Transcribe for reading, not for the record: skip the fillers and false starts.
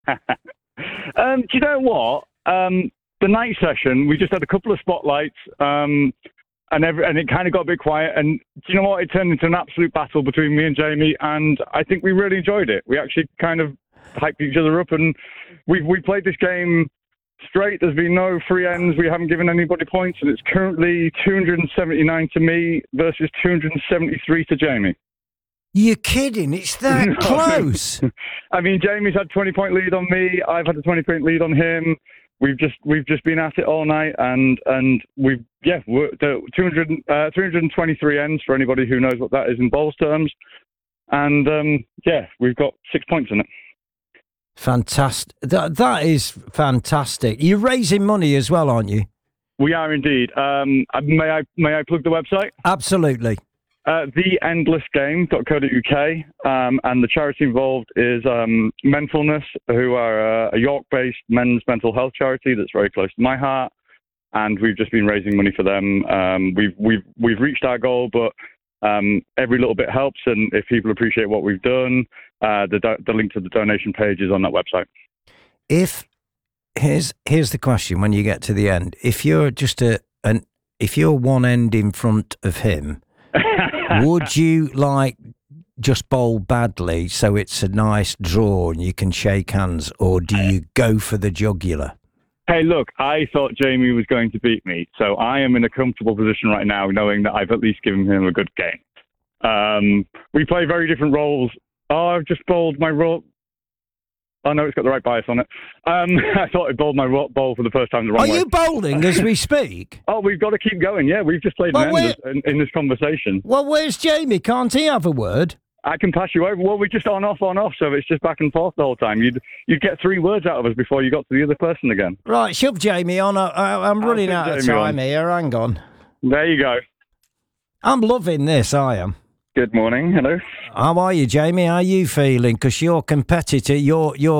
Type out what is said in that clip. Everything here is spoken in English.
Do you know what? The night session, we just had a couple of spotlights, and it kind of got a bit quiet. And do you know what? It turned into an absolute battle between me and Jamie, and I think we really enjoyed it. We actually kind of hyped each other up, and we played this game straight. There's been no free ends. We haven't given anybody points, and it's currently 279 to me versus 273 to Jamie. You're kidding? It's that close. I mean, Jamie's had 20-point lead on me. I've had a 20-point lead on him. We've just been at it all night, and we're 323 ends for anybody who knows what that is in bowls terms, and we've got 6 points in it. Fantastic. That is fantastic. You're raising money as well, aren't you? We are indeed. May I plug the website? Absolutely. theendlessgame.co.uk, and the charity involved is Menfulness, who are a York-based men's mental health charity that's very close to my heart, and we've just been raising money for them. We've reached our goal, but every little bit helps, and if people appreciate what we've done, the link to the donation page is on that website. Here's the question: when you get to the end, if you're if you're one end in front of him, would you just bowl badly so it's a nice draw and you can shake hands, or do you go for the jugular? Hey, look, I thought Jamie was going to beat me, so I am in a comfortable position right now knowing that I've at least given him a good game. We play very different roles. Oh, I've just bowled my roll. Oh, no, it's got the right bias on it. I thought I bowled my bowl for the first time the wrong way. Are you bowling as we speak? Oh, we've got to keep going. Yeah, we've just played an end in this conversation. Well, where's Jamie? Can't he have a word? I can pass you over. Well, we're just on, off, so it's just back and forth the whole time. You'd get 3 words out of us before you got to the other person again. Right, shove Jamie on. I'm running out of time here. Hang on. There you go. I'm loving this, I am. Good morning. Hello. How are you, Jamie? How are you feeling? Because you're competitor. You're